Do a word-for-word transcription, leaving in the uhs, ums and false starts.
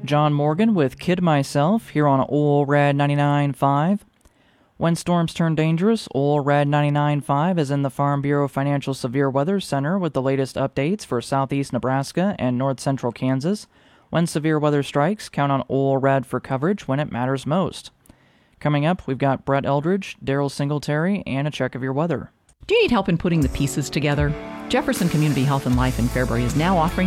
John Morgan with Kid Myself here on Old Red ninety-nine point five. When storms turn dangerous, Old Red ninety-nine point five is in the Farm Bureau Financial Severe Weather Center with the latest updates for southeast Nebraska and north central Kansas. When severe weather strikes, count on Old Red for coverage when it matters most. Coming up, we've got Brett Eldridge, Daryl Singletary, and a check of your weather. Do you need help in putting the pieces together? Jefferson Community Health and Life in Fairbury is now offering